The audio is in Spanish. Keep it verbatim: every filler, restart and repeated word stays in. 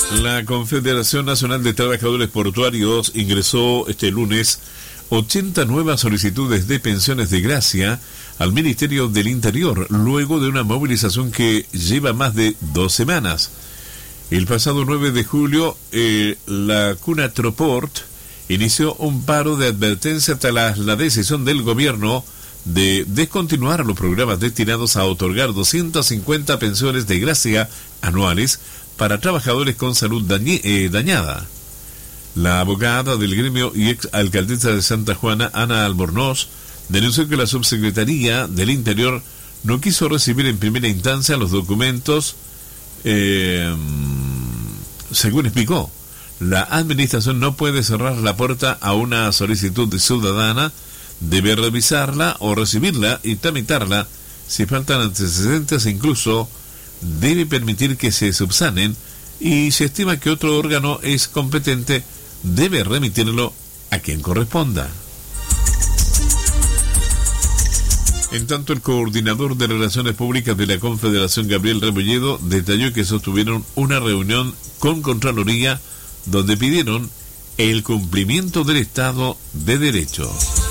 La Confederación Nacional de Trabajadores Portuarios ingresó este lunes ochenta nuevas solicitudes de pensiones de gracia al Ministerio del Interior, luego de una movilización que lleva más de dos semanas. El pasado nueve de julio, eh, la Cunatroport inició un paro de advertencia tras la decisión del gobierno de descontinuar los programas destinados a otorgar doscientas cincuenta pensiones de gracia anuales para trabajadores con salud dañe, eh, dañada. La abogada del gremio y ex alcaldesa de Santa Juana, Ana Albornoz, denunció que la Subsecretaría del Interior no quiso recibir en primera instancia los documentos. Eh, según explicó, la administración no puede cerrar la puerta a una solicitud ciudadana, debe revisarla o recibirla y tramitarla. Si faltan antecedentes, incluso debe permitir que se subsanen, y si estima que otro órgano es competente, debe remitirlo a quien corresponda. En tanto, el coordinador de Relaciones Públicas de la Confederación, Gabriel Rebolledo, detalló que sostuvieron una reunión con Contraloría donde pidieron el cumplimiento del Estado de Derecho.